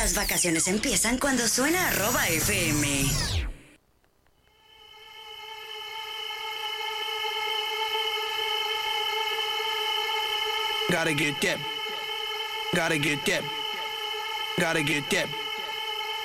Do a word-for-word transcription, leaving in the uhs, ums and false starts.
Las vacaciones empiezan cuando suena arroba F M. Gotta get that. Gotta get that. Gotta get that.